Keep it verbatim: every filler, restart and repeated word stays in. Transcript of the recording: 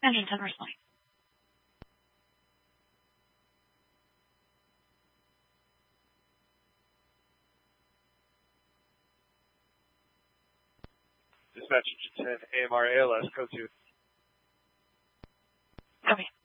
Engine ten responding. Dispatch Engine ten, A M R A L S, code two. Copy.